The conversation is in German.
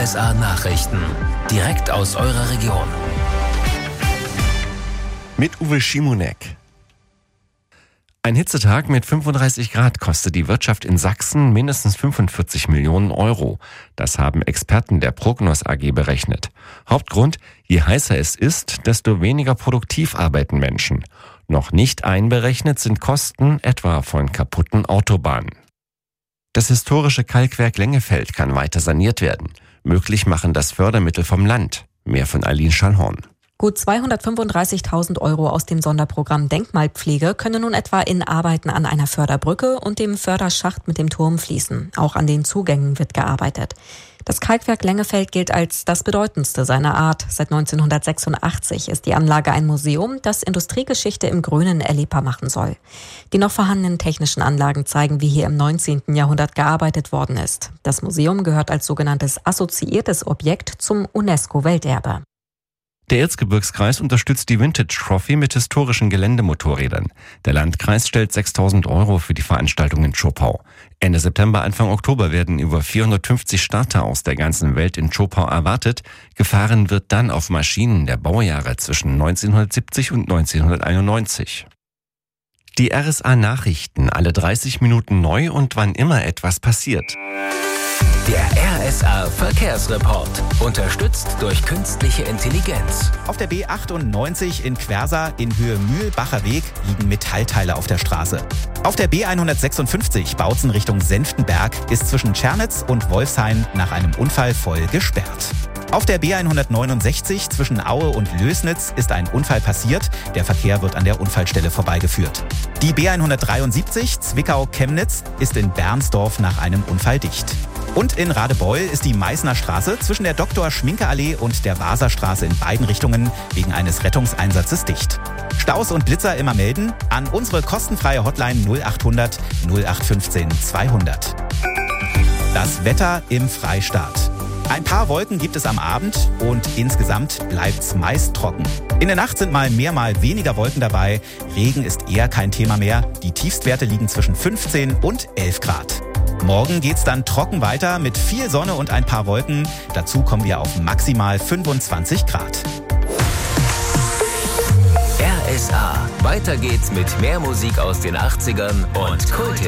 RSA Nachrichten. Direkt aus eurer Region. Mit Uwe Schimonek. Ein Hitzetag mit 35 Grad kostet die Wirtschaft in Sachsen mindestens 45 Millionen Euro. Das haben Experten der Prognos AG berechnet. Hauptgrund: je heißer es ist, desto weniger produktiv arbeiten Menschen. Noch nicht einberechnet sind Kosten etwa von kaputten Autobahnen. Das historische Kalkwerk Lengefeld kann weiter saniert werden. Möglich machen das Fördermittel vom Land. Mehr von Aline Schallhorn. Gut 235.000 Euro aus dem Sonderprogramm Denkmalpflege können nun etwa in Arbeiten an einer Förderbrücke und dem Förderschacht mit dem Turm fließen. Auch an den Zugängen wird gearbeitet. Das Kalkwerk Lengefeld gilt als das bedeutendste seiner Art. Seit 1986 ist die Anlage ein Museum, das Industriegeschichte im Grünen erlebbar machen soll. Die noch vorhandenen technischen Anlagen zeigen, wie hier im 19. Jahrhundert gearbeitet worden ist. Das Museum gehört als sogenanntes assoziiertes Objekt zum UNESCO-Welterbe. Der Erzgebirgskreis unterstützt die Vintage Trophy mit historischen Geländemotorrädern. Der Landkreis stellt 6.000 Euro für die Veranstaltung in Zschopau. Ende September, Anfang Oktober werden über 450 Starter aus der ganzen Welt in Zschopau erwartet. Gefahren wird dann auf Maschinen der Baujahre zwischen 1970 und 1991. Die RSA Nachrichten, alle 30 Minuten neu und wann immer etwas passiert. Der RSA Verkehrsreport. Unterstützt durch künstliche Intelligenz. Auf der B98 in Quersa in Höhe Mühlbacher Weg liegen Metallteile auf der Straße. Auf der B156 Bautzen Richtung Senftenberg ist zwischen Tschernitz und Wolfshain nach einem Unfall voll gesperrt. Auf der B169 zwischen Aue und Lößnitz ist ein Unfall passiert. Der Verkehr wird an der Unfallstelle vorbeigeführt. Die B173 Zwickau-Chemnitz ist in Bernsdorf nach einem Unfall dicht. Und in Radebeul ist die Meißner Straße zwischen der Dr.-Schminke-Allee und der Waserstraße in beiden Richtungen wegen eines Rettungseinsatzes dicht. Staus und Blitzer immer melden an unsere kostenfreie Hotline 0800 0815 200. Das Wetter im Freistaat. Ein paar Wolken gibt es am Abend und insgesamt bleibt's meist trocken. In der Nacht sind mal mehr, mal weniger Wolken dabei. Regen ist eher kein Thema mehr. Die Tiefstwerte liegen zwischen 15 und 11 Grad. Morgen geht's dann trocken weiter mit viel Sonne und ein paar Wolken. Dazu kommen wir auf maximal 25 Grad. RSA. Weiter geht's mit mehr Musik aus den 80ern und Kulthits.